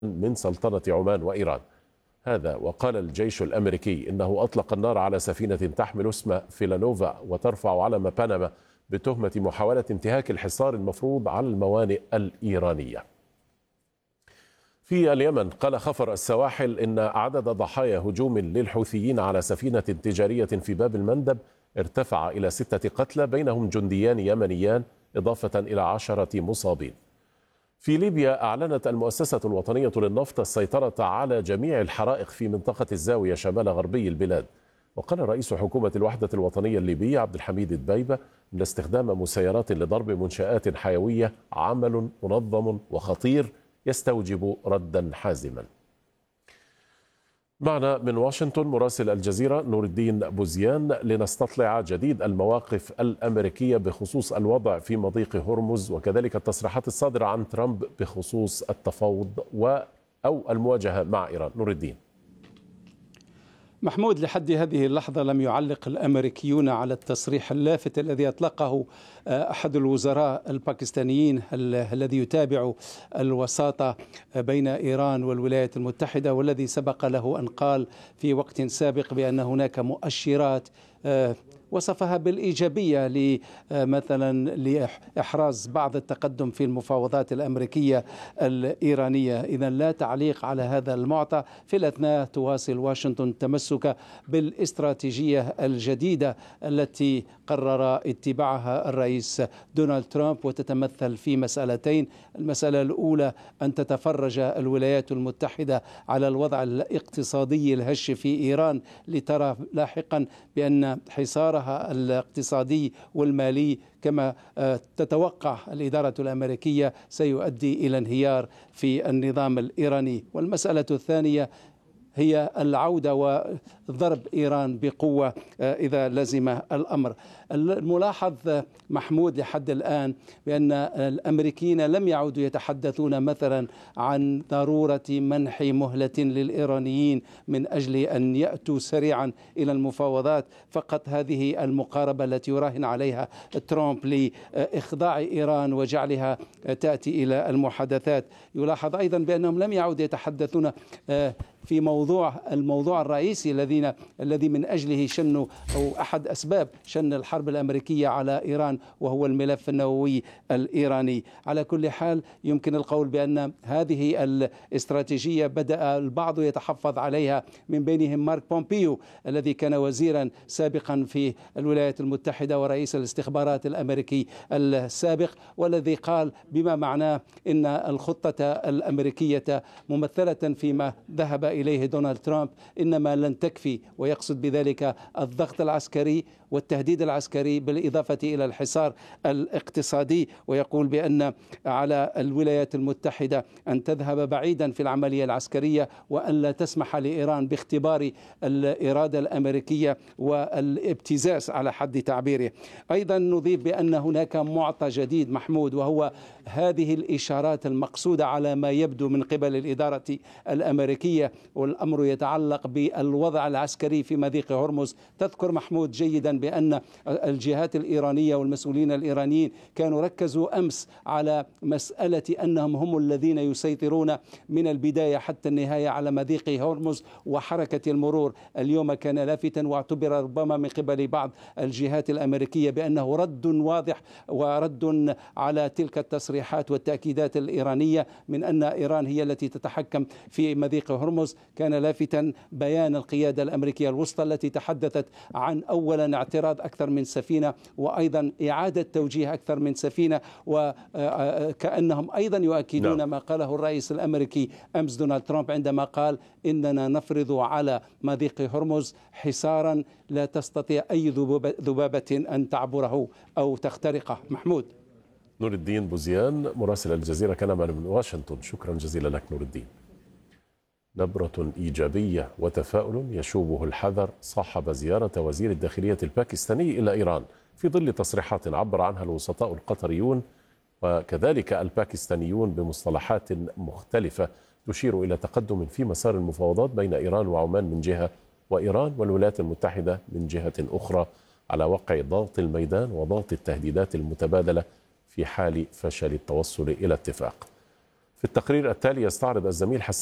من سلطنة عمان وإيران. هذا وقال الجيش الأمريكي إنه أطلق النار على سفينة تحمل اسم فيلانوفا وترفع علم بنما بتهمة محاولة انتهاك الحصار المفروض على الموانئ الإيرانية. في اليمن قال خفر السواحل إن عدد ضحايا هجوم للحوثيين على سفينة تجارية في باب المندب ارتفع إلى 6 قتلى بينهم جنديان يمنيان إضافة إلى 10 مصابين. في ليبيا أعلنت المؤسسة الوطنية للنفط السيطرة على جميع الحرائق في منطقة الزاوية شمال غربي البلاد. وقال رئيس حكومة الوحدة الوطنية الليبية عبد الحميد الدبيبة أن استخدام مسيرات لضرب منشآت حيوية عمل منظم وخطير يستوجب ردا حازما. معنا من واشنطن مراسل الجزيرة نور الدين بوزيان لنستطلع جديد المواقف الأمريكية بخصوص الوضع في مضيق هرمز وكذلك التصريحات الصادرة عن ترامب بخصوص التفاوض أو المواجهة مع إيران. نور الدين. محمود، لحد هذه اللحظة لم يعلق الأمريكيون على التصريح اللافت الذي أطلقه أحد الوزراء الباكستانيين الذي يتابع الوساطة بين إيران والولايات المتحدة، والذي سبق له أن قال في وقت سابق بأن هناك مؤشرات وصفها بالإيجابية مثلا لإحراز بعض التقدم في المفاوضات الأمريكية الإيرانية. إذا لا تعليق على هذا المعطى. في الأثناء تواصل واشنطن تمسك بالاستراتيجية الجديدة التي قرر اتباعها الرئيس دونالد ترامب، وتتمثل في مسألتين. المسألة الأولى أن تتفرج الولايات المتحدة على الوضع الاقتصادي الهش في إيران، لترى لاحقا بأن حصارها الاقتصادي والمالي كما تتوقع الإدارة الأمريكية سيؤدي إلى انهيار في النظام الإيراني. والمسألة الثانية هي العودة وضرب إيران بقوة إذا لزم الأمر. الملاحظ محمود لحد الآن بأن الأمريكيين لم يعودوا يتحدثون مثلا عن ضرورة منح مهلة للإيرانيين من أجل أن يأتوا سريعا إلى المفاوضات. فقط هذه المقاربة التي يراهن عليها ترامب لإخضاع إيران وجعلها تأتي إلى المحادثات. يلاحظ أيضا بأنهم لم يعودوا يتحدثون في الموضوع الرئيسي الذي من أجله أو أحد أسباب شن الحرب الأمريكية على إيران، وهو الملف النووي الإيراني. على كل حال يمكن القول بأن هذه الاستراتيجية بدأ البعض يتحفظ عليها، من بينهم مارك بومبيو الذي كان وزيرا سابقا في الولايات المتحدة ورئيس الاستخبارات الأمريكي السابق، والذي قال بما معناه إن الخطة الأمريكية ممثلة فيما ذهب إليه دونالد ترامب إنما لن تكفي، ويقصد بذلك الضغط العسكري والتهديد العسكري بالإضافة إلى الحصار الاقتصادي. ويقول بأن على الولايات المتحدة أن تذهب بعيدا في العملية العسكرية، وأن لا تسمح لإيران باختبار الإرادة الأمريكية والابتزاز على حد تعبيره. أيضا نضيف بأن هناك معطى جديد محمود، وهو هذه الإشارات المقصودة على ما يبدو من قبل الإدارة الأمريكية، والأمر يتعلق بالوضع العسكري في مضيق هرمز. تذكر محمود جيدا بأن الجهات الإيرانية والمسؤولين الإيرانيين كانوا ركزوا أمس على مسألة أنهم هم الذين يسيطرون من البداية حتى النهاية على مضيق هرمز وحركة المرور. اليوم كان لافتا، واعتبر ربما من قبل بعض الجهات الأمريكية بأنه رد واضح ورد على تلك التصريحات والتأكيدات الإيرانية من أن إيران هي التي تتحكم في مضيق هرمز. كان لافتا بيان القيادة الأمريكية الوسطى التي تحدثت عن أولا اعتراض أكثر من سفينة، وأيضا إعادة توجيه أكثر من سفينة، وكأنهم أيضا يؤكدون ما قاله الرئيس الأمريكي أمس دونالد ترامب عندما قال إننا نفرض على مضيق هرمز حصارا لا تستطيع أي ذبابة أن تعبره أو تخترقه. محمود. نور الدين بوزيان مراسل الجزيرة كان معنا من واشنطن، شكرا جزيلا لك نور الدين. نبرة إيجابية وتفاؤل يشوبه الحذر صاحب زيارة وزير الداخلية الباكستاني إلى إيران، في ظل تصريحات عبر عنها الوسطاء القطريون وكذلك الباكستانيون بمصطلحات مختلفة تشير إلى تقدم في مسار المفاوضات بين إيران وعمان من جهة، وإيران والولايات المتحدة من جهة أخرى، على وقع ضغط الميدان وضغط التهديدات المتبادلة في حال فشل التوصل إلى اتفاق. في التقرير التالي يستعرض الزميل حسن